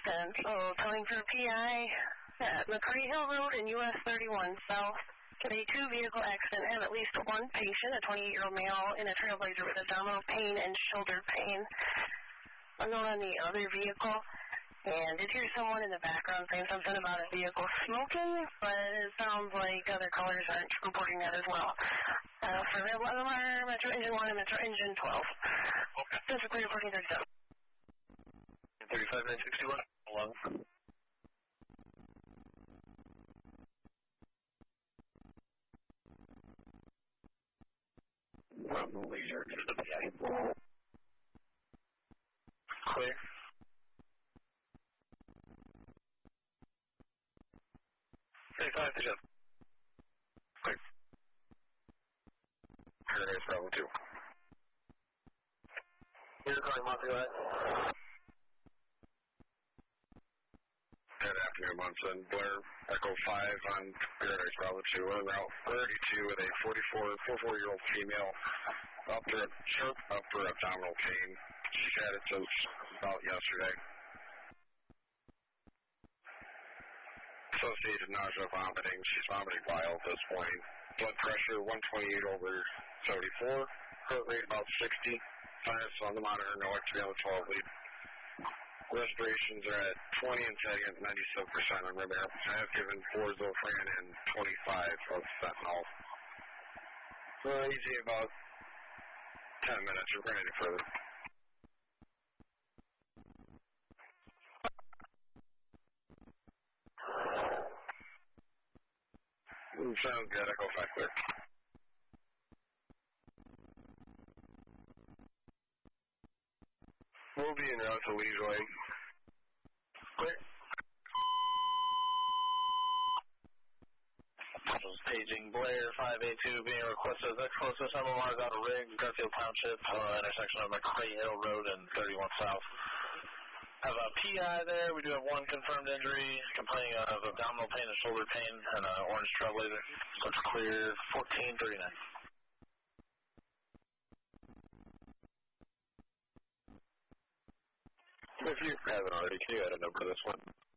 10. So calling for PI at McCurdy Hill Road and US 31 South. A two-vehicle accident had at least one patient, a 28-year-old male in a Trailblazer with abdominal pain and shoulder pain. Unknown on the other vehicle. And did hear someone in the background saying something about a vehicle smoking, but it sounds like other callers aren't reporting that as well. For available MR, Metro Engine 1 and Metro Engine 12. Okay. Physically reporting 37. 35961. Hello. Laser to the PI. Clear. 35 to 10. Clear. Paradise Bravo 2. You're calling Monty, go ahead. Good afternoon, Munson. Blair, Echo 5 on Paradise Bravo 2. On Route 32 with a 44-year-old female upper abdominal pain. She's had it since about yesterday. Associated nausea, vomiting. She's vomiting bile at this point. Blood pressure 128/74. Heart rate about 60. Sinus on the monitor, no activity on the 12 lead. Respirations are at 20 and setting at 97% on Rim Air. I have given 4 Zofran and 25 of fentanyl. We'll easy about 10 minutes. We're ready further. Sounds good. Echo 5 clear. We'll be en route to Leroy. Clear. Paging Blair 582 being requested as closest MMR out of Riggs, Garfield Township, intersection of McCurdy Hill Road and 31 South. Have a PI there. We do have one confirmed injury, complaining of abdominal pain and shoulder pain, and an orange Trailblazer. Looks clear. 1439. If you haven't already, can you add a number to this one?